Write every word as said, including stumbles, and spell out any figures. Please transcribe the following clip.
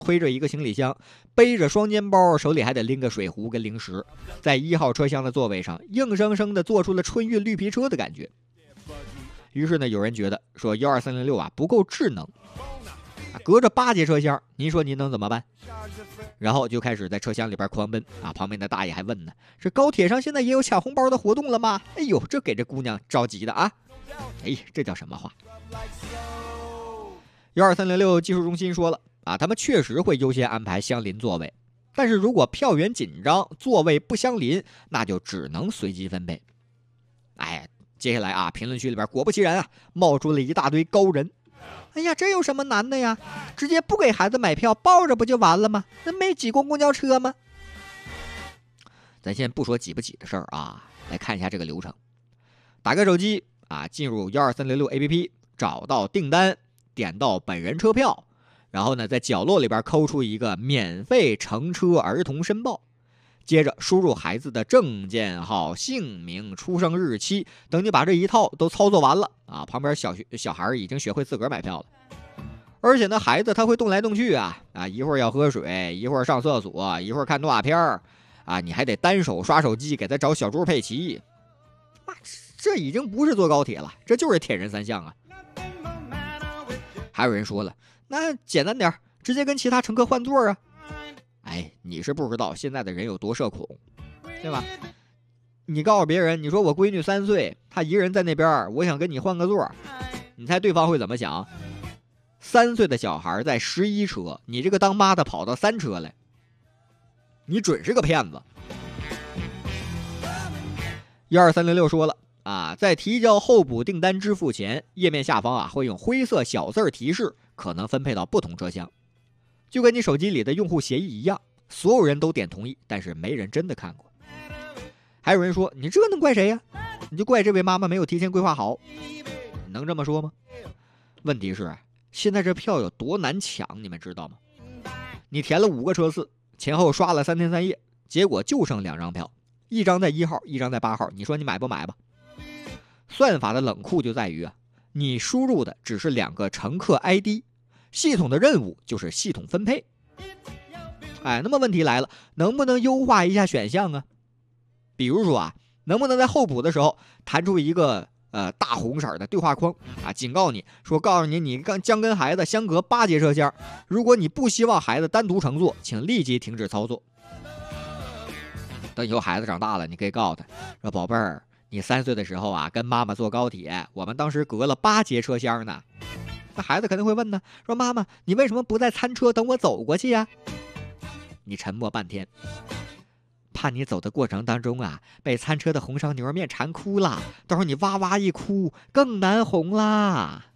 推着一个行李箱，背着双肩包，手里还得拎个水壶跟零食，在一号车厢的座位上，硬生生的做出了春运绿皮车的感觉。于是呢，有人觉得说一二三零六啊不够智能，啊，隔着八节车厢，您说您能怎么办？然后就开始在车厢里边狂奔啊！旁边的大爷还问呢：“这高铁上现在也有抢红包的活动了吗？”哎呦，这给这姑娘着急的啊！哎，这叫什么话？一二三零六技术中心说了啊，他们确实会优先安排相邻座位，但是如果票源紧张，座位不相邻，那就只能随机分配。哎，接下来啊，评论区里边果不其然啊，冒出了一大堆高人。哎呀，这有什么难的呀？直接不给孩子买票，抱着不就完了吗？那没挤过公交车吗？咱先不说挤不挤的事儿啊，来看一下这个流程。打开手机啊，进入一二三零六 A P P， 找到订单，点到本人车票，然后呢，在角落里边抠出一个免费乘车儿童申报。接着输入孩子的证件号、姓名、出生日期，等你把这一套都操作完了啊，旁边小学小孩已经学会自个儿买票了。而且呢，孩子他会动来动去啊啊，一会儿要喝水，一会儿上厕所，一会儿看动画片啊，你还得单手刷手机给他找小猪佩奇。妈，这已经不是坐高铁了，这就是铁人三项啊！还有人说了，那简单点，直接跟其他乘客换座啊。哎，你是不知道现在的人有多社恐，对吧？你告诉别人，你说我闺女三岁，她一个人在那边，我想跟你换个座，你猜对方会怎么想？三岁的小孩在十一车，你这个当妈的跑到三车来，你准是个骗子。一二三零六说了啊，在提交候补订单支付前，页面下方啊会用灰色小字提示，可能分配到不同车厢。就跟你手机里的用户协议一样，所有人都点同意，但是没人真的看过。还有人说，你这能怪谁呀？你就怪这位妈妈没有提前规划好，能这么说吗？问题是，现在这票有多难抢，你们知道吗？你填了五个车次，前后刷了三天三夜，结果就剩两张票，一张在一号，一张在八号，你说你买不买吧？算法的冷酷就在于啊，你输入的只是两个乘客 I D。系统的任务就是系统分配。哎，那么问题来了，能不能优化一下选项啊？比如说啊，能不能在候补的时候弹出一个呃大红色的对话框啊，警告你说，告诉你你刚将跟孩子相隔八节车厢，如果你不希望孩子单独乘坐，请立即停止操作。等以后孩子长大了，你可以告诉他说，宝贝儿，你三岁的时候啊，跟妈妈坐高铁，我们当时隔了八节车厢呢。那孩子肯定会问呢，说妈妈，你为什么不在餐车等我走过去呀？你沉默半天，怕你走的过程当中啊，被餐车的红烧牛肉面馋哭了，到时候你哇哇一哭，更难红啦。